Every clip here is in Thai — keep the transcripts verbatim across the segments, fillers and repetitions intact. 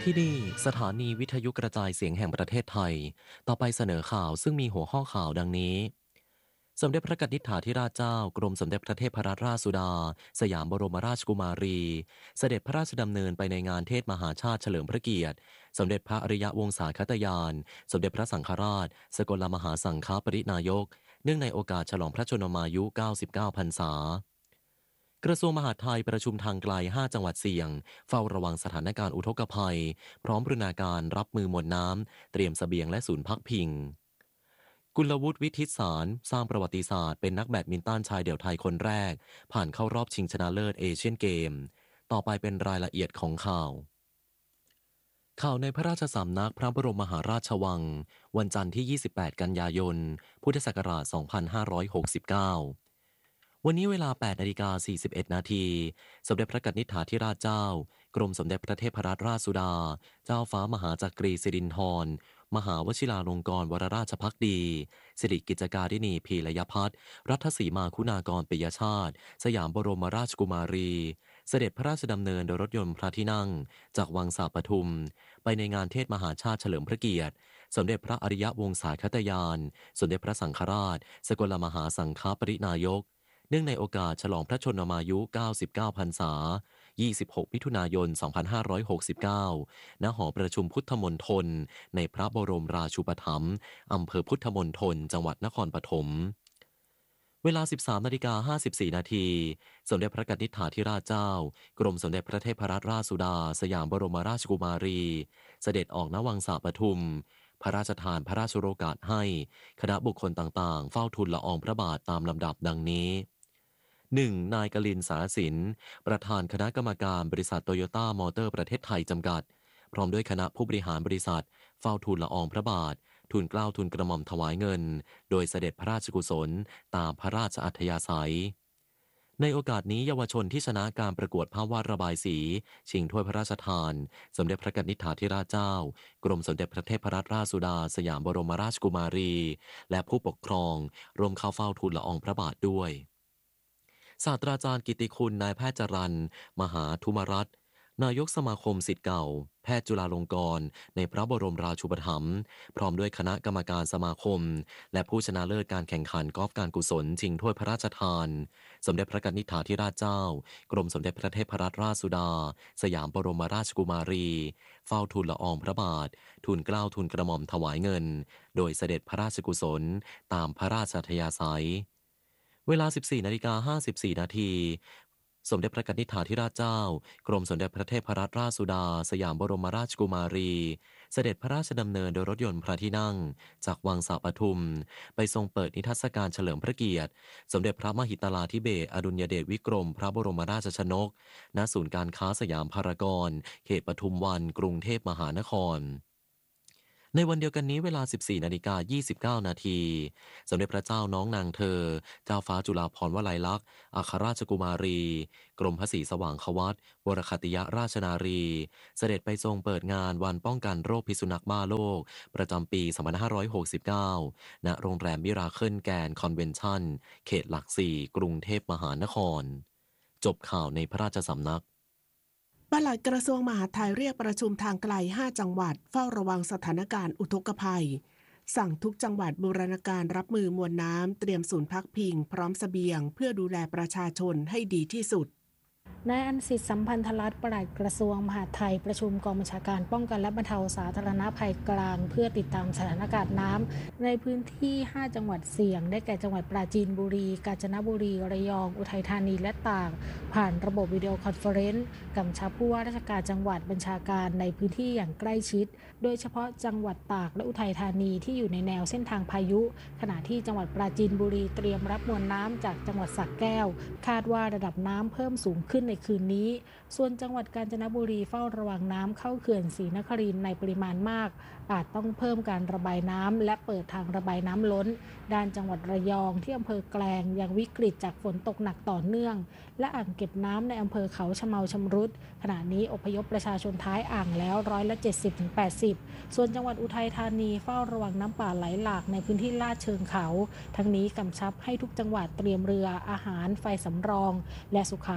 ที่นี่สถานีวิทยุกระจายเสียงแห่งประเทศไทยต่อไปเสนอข่าวซึ่งมีหัวข้อข่าวดังนี้สมเด็จพระกนิษฐาธิราชเจ้ากรมสมเด็จพระเทพรัตนราชสุดาสยามบรมราชกุมารีเสด็จพระราชดำเนินไปในงานเทศมหาชาติเฉลิมพระเกียรติสมเด็จพระอริยวงศาคตยานสมเด็จพระสังฆราชสกลมหาสังฆปรินายกเนื่องในโอกาสฉลองพระชนมายุเก้าสิบเก้าพรรษากระทรวงมหาดไทยประชุมทางไกลห้าจังหวัดเสี่ยงเฝ้าระวังสถานการณ์อุทกภัยพร้อมบรรณาการรับมือมวลน้ำเตรียมเสบียงและศูนย์พักพิงกุลวุฒิวิทิตสารสร้างประวัติศาสตร์เป็นนักแบดมินตันชายเดี่ยวไทยคนแรกผ่านเข้ารอบชิงชนะเลิศเอเชียนเกมต่อไปเป็นรายละเอียดของข่าวข่าวในพระราชสำนักพระบรมมหาราชวังวันจันทร์ที่ยี่สิบแปดกันยายนพุทธศักราชสองพันห้าร้อยหกสิบเก้าวันนี้เวลาแปดนาฬิกาสี่สิบเอ็ดนาทีสมเด็จพระกนิษฐาธิราชเจ้ากรมสมเด็จพระเทพรัตนราชสุดาเจ้าฟ้ามหาจักรีสิรินธรมหาวชิราลงกรณวรราชภักดีสิริกิจการินีพีรยพัฒน์รัฐสีมาคุณากรปิยชาติสยามบรมราชกุมารีเสด็จพระราชดำเนินโดยรถยนต์พระที่นั่งจากวังสาปทุมไปในงานเทศมหาชาติเฉลิมพระเกียรติสมเด็จพระอริยวงศาคตยานสมเด็จพระสังฆราชสกลมหาสังฆปรินายกเนื่องในโอกาสฉลองพระชนมายุเก้าสิบเก้าพรรษายี่สิบหกมิถุนายนสองพันห้าร้อยหกสิบเก้าณหอประชุมพุทธมณฑลในพระบรมราชูปถัมภ์อำเภอพุทธมณฑลจังหวัดนครปฐมเวลา สิบสามนาฬิกาห้าสิบสี่นาทีสมเด็จพระกนิษฐาธิราชเจ้ากรมสมเด็จพระเทพรัตนราชสุดาสยามบรมราชกุมารีเสด็จออกณวังสาปทุมพระราชทานพระราชโอกาสให้คณะบุคคลต่างๆเฝ้าทูลละอองพระบาทตามลำดับดังนี้หนึ่งนายกลินสารสินประธานคณะกรรมการบริษัทโตโยต้ามอเตอร์ประเทศไทยจำกัดพร้อมด้วยคณะผู้บริหารบริษัทเฝ้าทูลละอองพระบาททูลเกล้าทูลกระหม่อมถวายเงินโดยเสด็จพระราชกุศลตามพระราชอัธยาศัยในโอกาสนี้เยาวชนที่ชนะการประกวดภาพวาดระบายสีชิงถ้วยพระราชทานสมเด็จพระกนิษฐาธิราชเจ้ากรมสมเด็จพระเทพรัตนราชสุดาสยามบรมราชกุมารีและผู้ปกครองร่วมเข้าเฝ้าทูลละอองพระบาทด้วยศาสตราจารย์กิติคุณนายแพทย์จรัญมหาธุมรัตน์นายกสมาคมศิษย์เก่าแพทย์จุฬาลงกรณ์ในพระบรมราชูปถัมภ์พร้อมด้วยคณะกรรมการสมาคมและผู้ชนะเลิศการแข่งขันกอล์ฟการกุศลชิงถ้วยพระราชทานสมเด็จพระกนิษฐาธิราชเจ้ากรมสมเด็จพระเทพรัตนราชสุดาสยามบรมราชกุมารีเฝ้าทูลละอองพระบาททูลเกล้าทูลกระหม่อมถวายเงินโดยเสด็จพระราชกุศลตามพระราชอัธยาศัยเวลา สิบสี่นาฬิกาห้าสิบสี่นาทีสมเด็จพระกนิษฐาธิราชเจ้ากรมสมเด็จพระเทพรัตนราชสุดาสยามบรมราชกุมารีเสด็จพระราชดำเนินโดยรถยนต์พระที่นั่งจากวังสาปทุมไปทรงเปิดนิทรรศการเฉลิมพระเกียรติสมเด็จพระมหิตลาธิเบศรอดุลยเดชวิกรมพระบรมราชชนกณศูนย์การค้าสยามพารากอนเขตปทุมวันกรุงเทพมหานครในวันเดียวกันนี้เวลา สิบสี่นาฬิกายี่สิบเก้านาทีสมเด็จพระเจ้าน้องนางเธอเจ้าฟ้าจุฬาภรณ์วลัยลักษณ์อัครราชกุมารีกรมพระศรีสว่างควัตวรคติยราชนารีเสด็จไปทรงเปิดงานวันป้องกันโรคพิษสุนัขบ้าโลกประจำปีสองพันห้าร้อยหกสิบเก้าณโรงแรมมิราเคิลแกรนด์คอนเวนชั่นเขตหลักสี่กรุงเทพมหานครจบข่าวในพระราชสำนักปลัดกระทรวงมหาดไทยเรียกประชุมทางไกลห้าจังหวัดเฝ้าระวังสถานการณ์อุทกภัยสั่งทุกจังหวัดบูรณาการรับมือมวลน้ำเตรียมศูนย์พักพิงพร้อมเสบียงเพื่อดูแลประชาชนให้ดีที่สุดนายอันสิทธิ์สัมพันธรัตน์ปลัดกระทรวงมหาดไทยประชุมกองบัญชาการป้องกันและบรรเทาสาธารณภัยกลางเพื่อติดตามสถานการณ์น้ำในพื้นที่ห้าจังหวัดเสี่ยงได้แก่จังหวัดปราจีนบุรีกาญจนบุรีระยองอุทัยธานีและตากผ่านระบบวิดีโอคอนเฟอเรนซ์กำชับผู้ว่าราชการจังหวัดบัญชาการในพื้นที่อย่างใกล้ชิดโดยเฉพาะจังหวัดตากและอุทัยธานีที่อยู่ในแนวเส้นทางพายุขณะที่จังหวัดปราจีนบุรีเตรียมรับมวลน้ำจากจังหวัดสระแก้วคาดว่าระดับน้ำเพิ่มสูงขึ้นในคืนนี้ส่วนจังหวัดกาญจนบุรีเฝ้าระวังน้ำเข้าเขื่อนศรีนครินทร์ในปริมาณมากอาจต้องเพิ่มการระบายน้ำและเปิดทางระบายน้ำล้นด้านจังหวัดระยองที่อำเภอแกลงยังวิกฤตจากฝนตกหนักต่อเนื่องและอ่างเก็บน้ำในอำเภอเขาชะเมาชำรุดขณะนี้อพยพประชาชนท้ายอ่างแล้วร้อยละ เจ็ดสิบถึงแปดสิบ ส่วนจังหวัดอุทัยธานีเฝ้าระวังน้ำป่าไหลหลากในพื้นที่ลาดเชิงเขาทั้งนี้กำชับให้ทุกจังหวัดเตรียมเรืออาหารไฟสำรองและสุขาเคลื่อน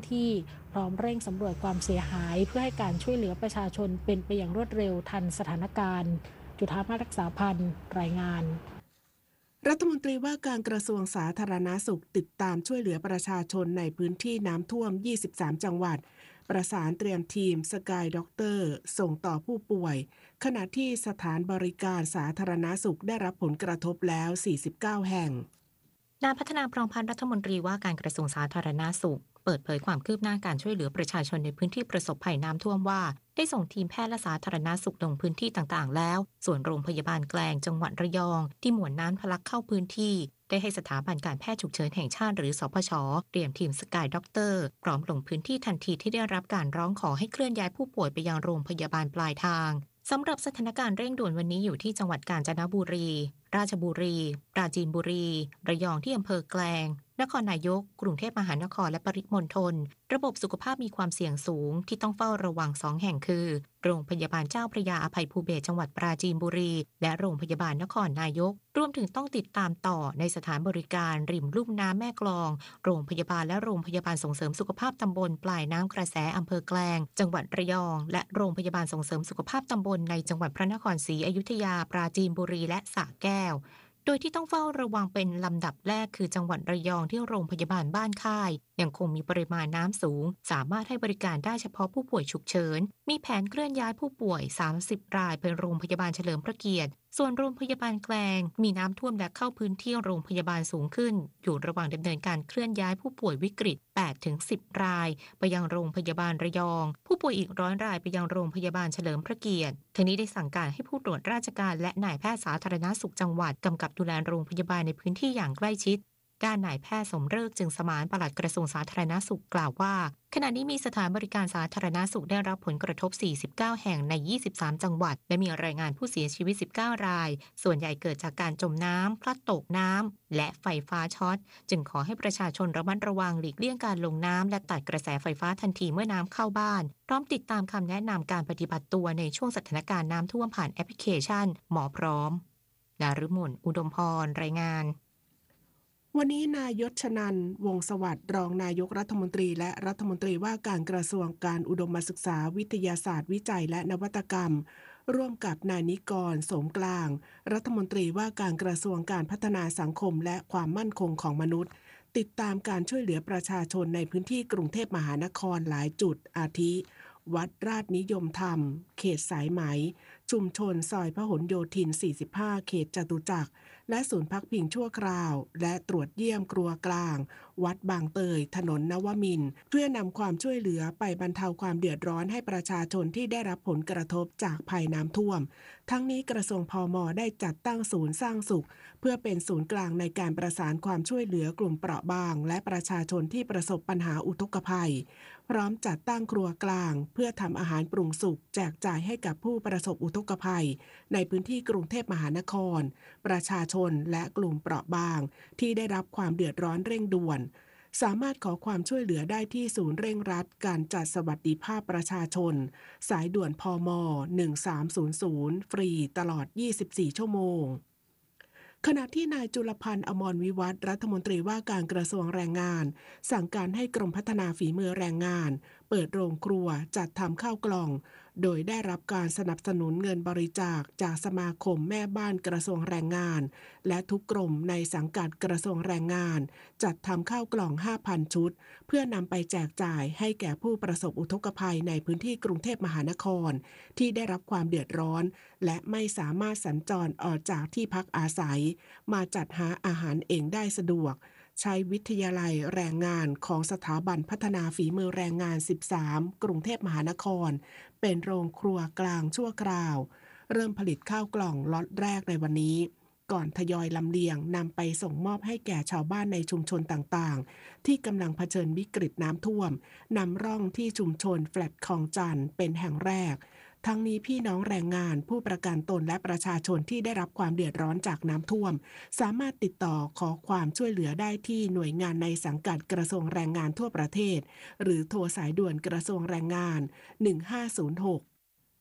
ที่พร้อมเร่งสำรวจความเสียหายเพื่อให้การช่วยเหลือประชาชนเป็นไปอย่างรวดเร็วทันสถานการณ์จุฑาภาครักษาพันธ์รายงานรัฐมนตรีว่าการกระทรวงสาธารณสุขติดตามช่วยเหลือประชาชนในพื้นที่น้ำท่วมยี่สิบสามจังหวัดประสานเตรียมทีมสกายด็อกเตอร์ส่งต่อผู้ป่วยขณะที่สถานบริการสาธารณสุขได้รับผลกระทบแล้วสี่สิบเก้าแห่งนายพัฒนาพรองพันธ์รัฐมนตรีว่าการกระทรวงสาธารณสุขเปิดเผยความคืบหน้าการช่วยเหลือประชาชนในพื้นที่ประสบภัยน้ำท่วมว่าได้ส่งทีมแพทย์และสาธารณสุขลงพื้นที่ต่างๆแล้วส่วนโรงพยาบาลแกลงจังหวัดระยองที่หมวนน้ำทะลักเข้าพื้นที่ได้ให้สถาบันการแพทย์ฉุกเฉินแห่งชาติหรือสพชเตรียมทีมสกายด็อกเตอร์พร้อมลงพื้นที่ทันทีที่ได้รับการร้องขอให้เคลื่อนย้ายผู้ป่วยไปยังโรงพยาบาลปลายทางสำหรับสถานการณ์เร่งด่วนวันนี้อยู่ที่จังหวัดกาญจนบุรีราชบุรีปราจีนบุรีระยองที่อำเภอแกลงนครนายกกรุงเทพมหานครและปริมณฑลระบบสุขภาพมีความเสี่ยงสูงที่ต้องเฝ้าระวังสองแห่งคือโรงพยาบาลเจ้าพระยาอภัยภูเบศรจังหวัดปราจีนบุรีและโรงพยาบาลนครนายกรวมถึงต้องติดตามต่อในสถานบริการริมลุ่มน้ำแม่กลองโรงพยาบาลและโรงพยาบาลส่งเสริมสุขภาพตำบลปลายน้ำกระแสอำเภอแกลงจังหวัดระยองและโรงพยาบาลส่งเสริมสุขภาพตำบลในจังหวัดพระนครศรีอยุธยาปราจีนบุรีและสระแก้วโดยที่ต้องเฝ้าระวังเป็นลำดับแรกคือจังหวัดระยองที่โรงพยาบาลบ้านค่ายยังคงมีปริมาณน้ำสูงสามารถให้บริการได้เฉพาะผู้ป่วยฉุกเฉินมีแผนเคลื่อนย้ายผู้ป่วยสามสิบรายไปโรงพยาบาลเฉลิมพระเกียรติส่วนโรงพยาบาลแกลงมีน้ำท่วมและเข้าพื้นที่โรงพยาบาลสูงขึ้นอยู่ระหว่างดำเนินการเคลื่อนย้ายผู้ป่วยวิกฤต แปดถึงสิบ รายไปยังโรงพยาบาลระยองผู้ป่วยอีกร้อยรายไปยังโรงพยาบาลเฉลิมพระเกียรติทั้งนี้ได้สั่งการให้ผู้ตรวจราชการและนายแพทย์สาธารณสุขจังหวัดกำกับดูแลโรงพยาบาลในพื้นที่อย่างใกล้ชิดด้านนายแพทย์สมฤกษ์จึงสมานปลัดกระทรวงสาธารณสุขกล่าวว่าขณะนี้มีสถานบริการสาธารณสุขได้รับผลกระทบสี่สิบเก้าแห่งในยี่สิบสามจังหวัดและมีรายงานผู้เสียชีวิตสิบเก้ารายส่วนใหญ่เกิดจากการจมน้ำพลัดตกน้ำและไฟฟ้าช็อตจึงขอให้ประชาชนระมัดระวังหลีกเลี่ยงการลงน้ำและตัดกระแสไฟฟ้าทันทีเมื่อน้ำเข้าบ้านพร้อมติดตามคำแนะนำการปฏิบัติตัวในช่วงสถานการณ์น้ำท่วมผ่านแอปพลิเคชันหมอพร้อมดารุมนอุดมพรรายงานวันนี้นายยศชนันท์วงศ์สวัสดิ์รองนายกรัฐมนตรีและรัฐมนตรีว่าการกระทรวงการอุดมศึกษาวิทยาศาสตร์วิจัยและนวัตกรรมร่วมกับนายนิกรโสมกลางรัฐมนตรีว่าการกระทรวงการพัฒนาสังคมและความมั่นคงของมนุษย์ติดตามการช่วยเหลือประชาชนในพื้นที่กรุงเทพมหานครหลายจุดอาทิวัดราชนิยมธรรมเขตสายไหมชุมชนซอยพหลโยธินสี่สิบห้าเขตจตุจักรและศูนย์พักพิงชั่วคราวและตรวจเยี่ยมครัวกลางวัดบางเตยถนนนวมินทร์เพื่อนำความช่วยเหลือไปบรรเทาความเดือดร้อนให้ประชาชนที่ได้รับผลกระทบจากภัยน้ำท่วมทั้งนี้กระทรวงพม.ได้จัดตั้งศูนย์สร้างสุขเพื่อเป็นศูนย์กลางในการประสานความช่วยเหลือกลุ่มเปราะบางและประชาชนที่ประสบปัญหาอุทกภัยพร้อมจัดตั้งครัวกลางเพื่อทำอาหารปรุงสุกแจกจ่ายให้กับผู้ประสบอุทกภัยในพื้นที่กรุงเทพมหานครประชาชนและกลุ่มเปราะบางที่ได้รับความเดือดร้อนเร่งด่วนสามารถขอความช่วยเหลือได้ที่ศูนย์เร่งรัดการจัดสวัสดิภาพประชาชนสายด่วนพมหนึ่งสามศูนย์ศูนย์ฟรีตลอดยี่สิบสี่ชั่วโมงขณะที่นายจุลพันธ์อมรวิวัฒน์รัฐมนตรีว่าการกระทรวงแรงงานสั่งการให้กรมพัฒนาฝีมือแรงงานเปิดโรงครัวจัดทำข้าวกล่องโดยได้รับการสนับสนุนเงินบริจาคจากสมาคมแม่บ้านกระทรวงแรงงานและทุกกรมในสังกัดกระทรวงแรงงานจัดทำข้าวกล่อง ห้าพัน ชุดเพื่อนำไปแจกจ่ายให้แก่ผู้ประสบอุทกภัยในพื้นที่กรุงเทพมหานครที่ได้รับความเดือดร้อนและไม่สามารถสัญจรออกจากที่พักอาศัยมาจัดหาอาหารเองได้สะดวกใช้วิทยาลัยแรงงานของสถาบันพัฒนาฝีมือแรงงานสิบสามกรุงเทพมหานครเป็นโรงครัวกลางชั่วคราวเริ่มผลิตข้าวกล่องล็อตแรกในวันนี้ก่อนทยอยลำเลียงนำไปส่งมอบให้แก่ชาวบ้านในชุมชนต่างๆที่กำลังเผชิญวิกฤตน้ำท่วมนำร่องที่ชุมชนแฟลตคลองจันทร์เป็นแห่งแรกทั้งนี้พี่น้องแรงงานผู้ประกันตนและประชาชนที่ได้รับความเดือดร้อนจากน้ำท่วมสามารถติดต่อขอความช่วยเหลือได้ที่หน่วยงานในสังกัดกระทรวงแรงงานทั่วประเทศหรือโทรสายด่วนกระทรวงแรงงานหนึ่งห้าศูนย์หก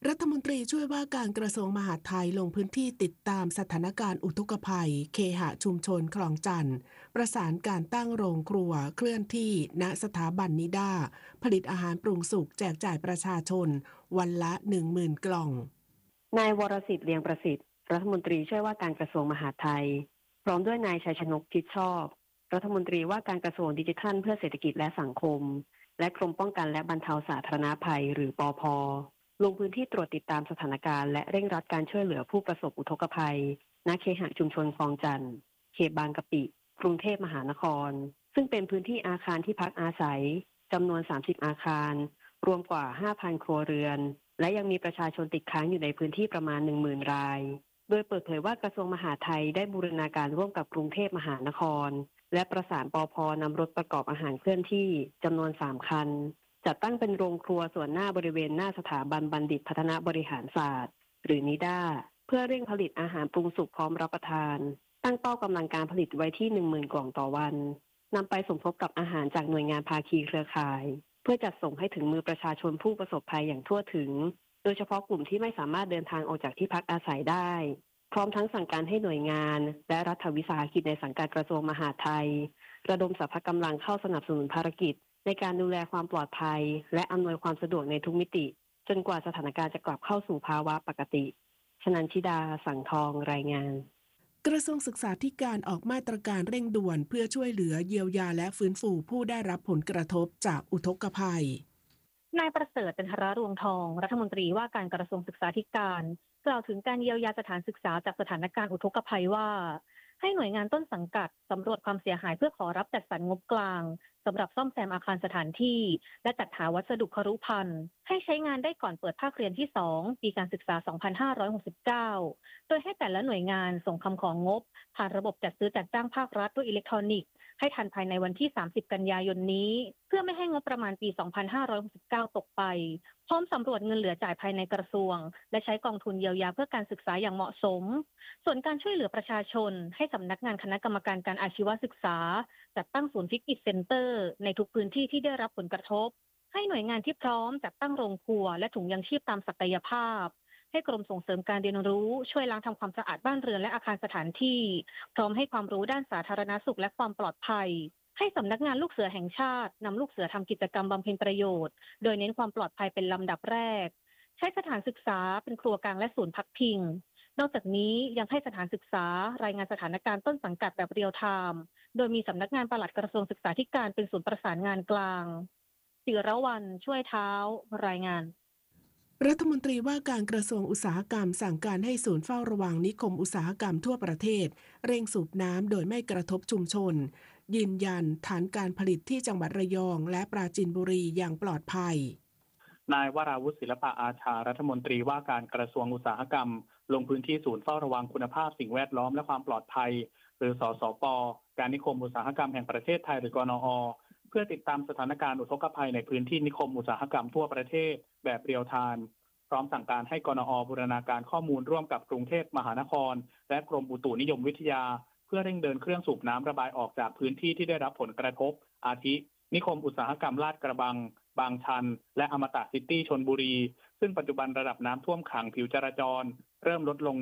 รัฐมนตรีช่วยว่าการกระทรวงมหาดไทยลงพื้นที่ติดตามสถานการณ์อุทกภัยเคหะชุมชนคลองจันทน์ประสานการตั้งโรงครัวเคลื่อนที่ณสถาบันนิด้าผลิตอาหารปรุงสุกแจกจ่ายประชาชนวันละ หนึ่งหมื่น กล่องนายวรสิทธิ์เลียงประสิทธิ์รัฐมนตรีช่วยว่าการกระทรวงมหาดไทยพร้อมด้วยนายชัยชนกชิดชอบรัฐมนตรีว่าการกระทรวงดิจิทัลเพื่อเศรษฐกิจและสังคมและกรมป้องกันและบรรเทาสาธารณภัยหรือปภ.ลงพื้นที่ตรวจติดตามสถานการณ์และเร่งรัดการช่วยเหลือผู้ประสบอุทกภัยณเคหะชุมชนคลองจันทน์เขตบางกะปิกรุงเทพมหานครซึ่งเป็นพื้นที่อาคารที่พักอาศัยจำนวนสามสิบอาคารรวมกว่า ห้าพัน ครัวเรือนและยังมีประชาชนติดค้างอยู่ในพื้นที่ประมาณ หนึ่งหมื่น รายโดยเปิดเผยว่ากระทรวงมหาดไทยได้บูรณาการร่วมกับกรุงเทพมหานครและประสานปภ.นำรถประกอบอาหารเคลื่อนที่จำนวนสามคันจัดตั้งเป็นโรงครัวส่วนหน้าบริเวณหน้าสถาบันบัณฑิตพัฒนาบริหารศาสตร์หรือนิด้าเพื่อเร่งผลิตอาหารปรุงสุกพร้อมรับประทานตั้งเป้ากำลังการผลิตไว้ที่ หนึ่งหมื่น กล่องต่อวันนำไปสมทบกับอาหารจากหน่วยงานภาคีเครือข่ายเพื่อจัดส่งให้ถึงมือประชาชนผู้ประสบภัยอย่างทั่วถึงโดยเฉพาะกลุ่มที่ไม่สามารถเดินทางออกจากที่พักอาศัยได้พร้อมทั้งสั่งการให้หน่วยงานและรัฐวิสาหกิจในสังกัดกระทรวงมหาดไทยระดมสรรพกำลังเข้าสนับสนุนภารกิจในการดูแลความปลอดภัยและอำนวยความสะดวกในทุกมิติจนกว่าสถานการณ์จะกลับเข้าสู่ภาวะปกติชนันชิดาสังทองรายงานกระทรวงศึกษาธิการออกมาตรการเร่งด่วนเพื่อช่วยเหลือเยียวยาและฟื้นฟูผู้ได้รับผลกระทบจากอุทกภัยนายประเสริฐจันทรรวงทองรัฐมนตรีว่าการกระทรวงศึกษาธิการกล่าวถึงการเยียวยาสถานศึกษาจากสถานการณ์อุทกภัยว่าให้หน่วยงานต้นสังกัดสำรวจความเสียหายเพื่อขอรับจัดสรรงบกลางสำหรับซ่อมแซมอาคารสถานที่และจัดหาวัสดุครุภัณฑ์ให้ใช้งานได้ก่อนเปิดภาคเรียนที่สองปีการศึกษาสองพันห้าร้อยหกสิบเก้าโดยให้แต่ละหน่วยงานส่งคำของงบผ่านระบบจัดซื้อจัดจ้างภาครัฐด้วยอิเล็กทรอนิกส์ให้ทันภายในวันที่สามสิบกันยายนนี้เพื่อไม่ให้งบประมาณปีสองพันห้าร้อยหกสิบเก้าตกไปพร้อมสำรวจเงินเหลือจ่ายภายในกระทรวงและใช้กองทุนเยียวยาเพื่อการศึกษาอย่างเหมาะสมส่วนการช่วยเหลือประชาชนให้สำนักงานคณะกรรมการการอาชีวศึกษาจัดตั้งศูนย์วิกฤตเซ็นเตอร์ในทุกพื้นที่ที่ได้รับผลกระทบให้หน่วยงานที่พร้อมจัดตั้งโรงครัวและถุงยังชีพตามศักยภาพให้กรมส่งเสริมการเรียนรู้ช่วยล้างทำความสะอาดบ้านเรือนและอาคารสถานที่พร้อมให้ความรู้ด้านสาธารณสุขและความปลอดภัยให้สำนักงานลูกเสือแห่งชาตินำลูกเสือทำกิจกรรมบำเพ็ญประโยชน์โดยเน้นความปลอดภัยเป็นลำดับแรกใช้สถานศึกษาเป็นครัวกลางและศูนย์พักพิงนอกจากนี้ยังให้สถานศึกษารายงานสถานการณ์ต้นสังกัดแบบเรียลไทม์โดยมีสำนักงานปลัดกระทรวงศึกษาธิการเป็นศูนย์ประสานงานกลางศิรวรรณช่วยเท้ารายงานรัฐมนตรีว่าการกระทรวงอุตสาหกรรมสั่งการให้ศูนย์เฝ้าระวังนิคมอุตสาหกรรมทั่วประเทศเร่งสูบน้ำโดยไม่กระทบชุมชนยืนยันฐานการผลิตที่จังหวัดระยองและปราจีนบุรีอย่างปลอดภัยนายวราวุฒิศิลปะอาชารัฐมนตรีว่าการกระทรวงอุตสาหกรรมลงพื้นที่ศูนย์เฝ้าระวังคุณภาพสิ่งแวดล้อมและความปลอดภัยหรือสสป.การนิคมอุตสาหกรรมแห่งประเทศไทยหรือกนอ.เพื่อติดตามสถานการณ์อุทกภัยในพื้นที่นิคมอุตสาหกรรมทั่วประเทศแบบเรียลไทม์พร้อมสั่งการให้กนอ.บูรณาการข้อมูลร่วมกับกรุงเทพมหานครและกรมอุตุนิยมวิทยาเพื่อเร่งเดินเครื่องสูบน้ำระบายออกจากพื้นที่ที่ได้รับผลกระทบอาทินิคมอุตสาหกรรมลาดกระบังบางชันและอมตะซิตี้ชลบุรีซึ่งปัจจุบันระดับน้ำท่วมขังผิวจราจรเริ่มลดลง